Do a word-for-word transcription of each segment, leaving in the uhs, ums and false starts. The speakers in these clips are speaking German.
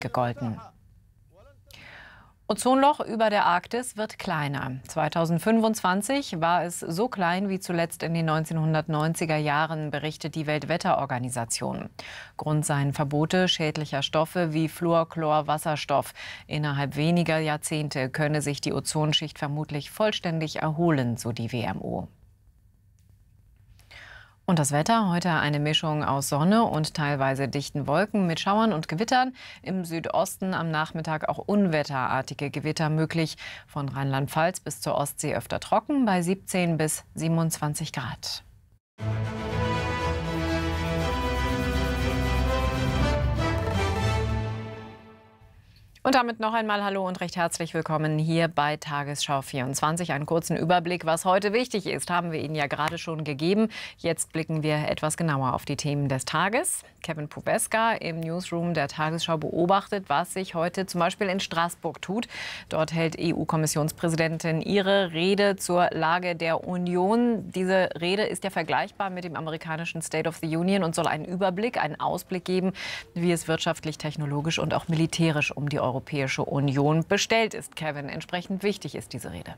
gegolten. Ozonloch über der Arktis wird kleiner. zweitausendfünfundzwanzig war es so klein wie zuletzt in den neunzehnhundertneunziger Jahren, berichtet die Weltwetterorganisation. Grund seien Verbote schädlicher Stoffe wie Fluor, Chlor, Wasserstoff. Innerhalb weniger Jahrzehnte könne sich die Ozonschicht vermutlich vollständig erholen, so die W M O. Und das Wetter, heute eine Mischung aus Sonne und teilweise dichten Wolken mit Schauern und Gewittern. Im Südosten am Nachmittag auch unwetterartige Gewitter möglich. Von Rheinland-Pfalz bis zur Ostsee öfter trocken bei siebzehn bis siebenundzwanzig Grad. Und damit noch einmal Hallo und recht herzlich willkommen hier bei Tagesschau vierundzwanzig. Einen kurzen Überblick, was heute wichtig ist, haben wir Ihnen ja gerade schon gegeben. Jetzt blicken wir etwas genauer auf die Themen des Tages. Kevin Pubeska im Newsroom der Tagesschau beobachtet, was sich heute zum Beispiel in Straßburg tut. Dort hält E U-Kommissionspräsidentin ihre Rede zur Lage der Union. Diese Rede ist ja vergleichbar mit dem amerikanischen State of the Union und soll einen Überblick, einen Ausblick geben, wie es wirtschaftlich, technologisch und auch militärisch um die Europäische Union bestellt ist. Kevin, entsprechend wichtig ist diese Rede.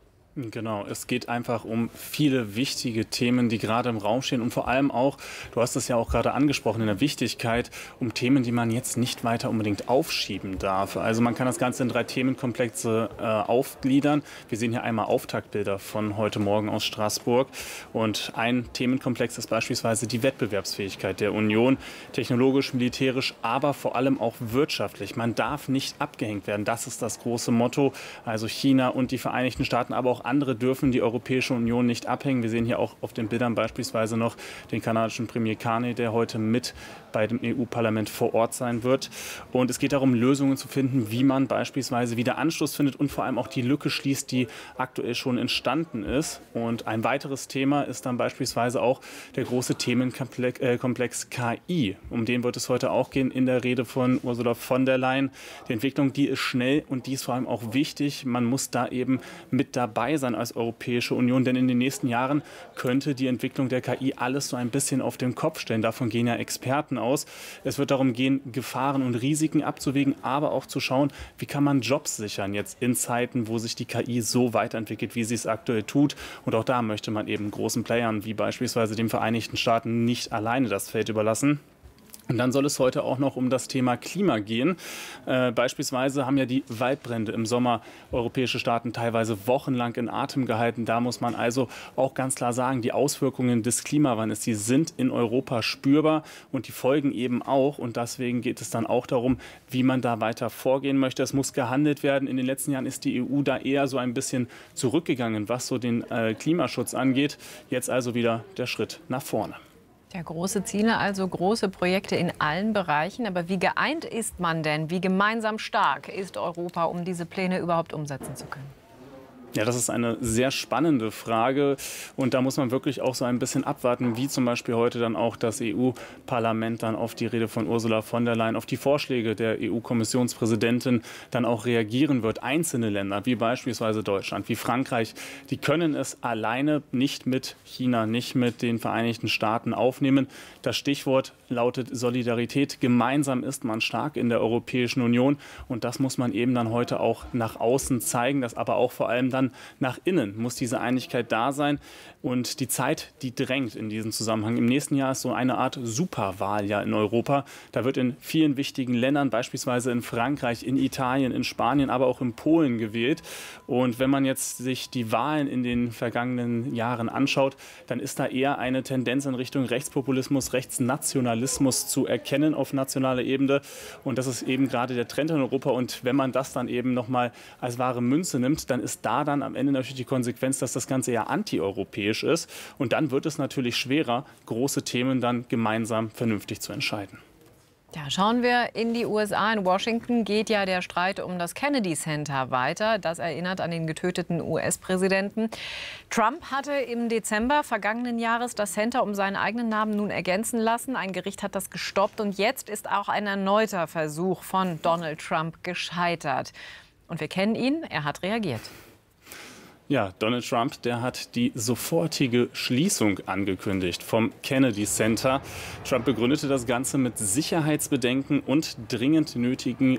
Genau, es geht einfach um viele wichtige Themen, die gerade im Raum stehen und vor allem auch, du hast es ja auch gerade angesprochen, in der Wichtigkeit, um Themen, die man jetzt nicht weiter unbedingt aufschieben darf. Also man kann das Ganze in drei Themenkomplexe äh, aufgliedern. Wir sehen hier einmal Auftaktbilder von heute Morgen aus Straßburg und ein Themenkomplex ist beispielsweise die Wettbewerbsfähigkeit der Union, technologisch, militärisch, aber vor allem auch wirtschaftlich. Man darf nicht abgehängt werden, das ist das große Motto. Also China und die Vereinigten Staaten, aber auch andere dürfen die Europäische Union nicht abhängen. Wir sehen hier auch auf den Bildern beispielsweise noch den kanadischen Premier Carney, der heute mit bei dem E U-Parlament vor Ort sein wird. Und es geht darum, Lösungen zu finden, wie man beispielsweise wieder Anschluss findet und vor allem auch die Lücke schließt, die aktuell schon entstanden ist. Und ein weiteres Thema ist dann beispielsweise auch der große Themenkomplex K I. Um den wird es heute auch gehen in der Rede von Ursula von der Leyen. Die Entwicklung, die ist schnell und die ist vor allem auch wichtig. Man muss da eben mit dabei sein als Europäische Union, denn in den nächsten Jahren könnte die Entwicklung der K I alles so ein bisschen auf den Kopf stellen. Davon gehen ja Experten aus. Es wird darum gehen, Gefahren und Risiken abzuwägen, aber auch zu schauen, wie kann man Jobs sichern jetzt in Zeiten, wo sich die K I so weiterentwickelt, wie sie es aktuell tut. Und auch da möchte man eben großen Playern wie beispielsweise den Vereinigten Staaten nicht alleine das Feld überlassen. Und dann soll es heute auch noch um das Thema Klima gehen. Äh, beispielsweise haben ja die Waldbrände im Sommer europäische Staaten teilweise wochenlang in Atem gehalten. Da muss man also auch ganz klar sagen, die Auswirkungen des Klimawandels, die sind in Europa spürbar und die Folgen eben auch. Und deswegen geht es dann auch darum, wie man da weiter vorgehen möchte. Es muss gehandelt werden. In den letzten Jahren ist die E U da eher so ein bisschen zurückgegangen, was so den äh, Klimaschutz angeht. Jetzt also wieder der Schritt nach vorne. Ja, große Ziele, also große Projekte in allen Bereichen. Aber wie geeint ist man denn? Wie gemeinsam stark ist Europa, um diese Pläne überhaupt umsetzen zu können? Ja, das ist eine sehr spannende Frage und da muss man wirklich auch so ein bisschen abwarten, wie zum Beispiel heute dann auch das E U-Parlament dann auf die Rede von Ursula von der Leyen, auf die Vorschläge der E U-Kommissionspräsidentin dann auch reagieren wird. Einzelne Länder, wie beispielsweise Deutschland, wie Frankreich, die können es alleine nicht mit China, nicht mit den Vereinigten Staaten aufnehmen. Das Stichwort lautet Solidarität. Gemeinsam ist man stark in der Europäischen Union und das muss man eben dann heute auch nach außen zeigen, das aber auch vor allem dann nach innen muss diese Einigkeit da sein. Und die Zeit, die drängt in diesem Zusammenhang. Im nächsten Jahr ist so eine Art Superwahljahr in Europa. Da wird in vielen wichtigen Ländern, beispielsweise in Frankreich, in Italien, in Spanien, aber auch in Polen gewählt. Und wenn man jetzt sich die Wahlen in den vergangenen Jahren anschaut, dann ist da eher eine Tendenz in Richtung Rechtspopulismus, Rechtsnationalismus zu erkennen auf nationaler Ebene. Und das ist eben gerade der Trend in Europa. Und wenn man das dann eben nochmal als wahre Münze nimmt, dann ist da dann am Ende natürlich die Konsequenz, dass das Ganze ja antieuropäisch ist. Und dann wird es natürlich schwerer, große Themen dann gemeinsam vernünftig zu entscheiden. Ja, schauen wir in die U S A. In Washington geht ja der Streit um das Kennedy Center weiter. Das erinnert an den getöteten U S-Präsidenten. Trump hatte im Dezember vergangenen Jahres das Center um seinen eigenen Namen nun ergänzen lassen. Ein Gericht hat das gestoppt. Und jetzt ist auch ein erneuter Versuch von Donald Trump gescheitert. Und wir kennen ihn, er hat reagiert. Ja, Donald Trump, der hat die sofortige Schließung angekündigt vom Kennedy Center. Trump begründete das Ganze mit Sicherheitsbedenken und dringend nötigen